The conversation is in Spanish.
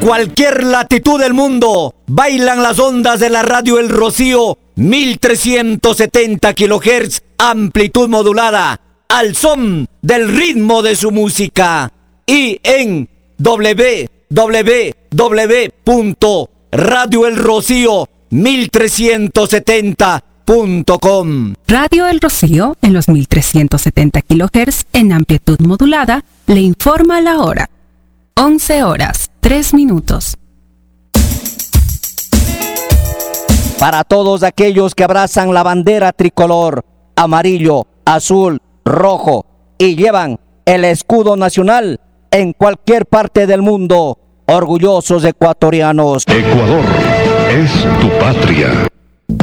cualquier latitud del mundo, bailan las ondas de la radio El Rocío, 1370 kHz, amplitud modulada, al son del ritmo de su música. Y en www.radioelrocío1370.com. Radio El Rocío, en los 1370 kHz, en amplitud modulada, le informa la hora. 11:03. Para todos aquellos que abrazan la bandera tricolor, amarillo, azul, rojo y llevan el escudo nacional en cualquier parte del mundo, orgullosos ecuatorianos. Ecuador es tu patria.